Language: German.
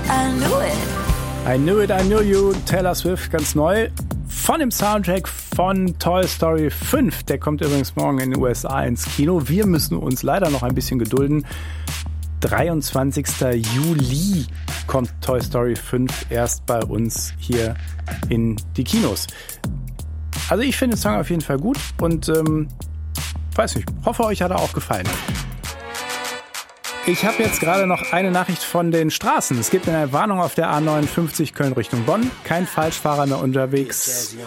I Knew It, I Knew You, Taylor Swift, ganz neu. Von dem Soundtrack von Toy Story 5. Der kommt übrigens morgen in den USA ins Kino. Wir müssen uns leider noch ein bisschen gedulden. 23. Juli kommt Toy Story 5 erst bei uns hier in die Kinos. Also ich finde den Song auf jeden Fall gut und weiß nicht, hoffe euch hat er auch gefallen. Ich habe jetzt gerade noch eine Nachricht von den Straßen. Es gibt eine Warnung auf der A59 Köln Richtung Bonn. Kein Falschfahrer mehr unterwegs.